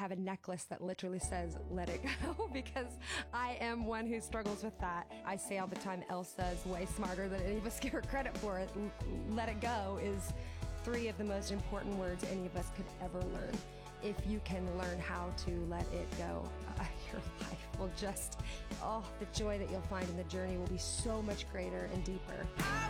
have a necklace that literally says, let it go, because I am one who struggles with that. I say all the time, Elsa is way smarter than any of us give her credit for it. Let it go is 3 of the most important words any of us could ever learn. If you can learn how to let it go, your life will just, the joy that you'll find in the journey will be so much greater and deeper.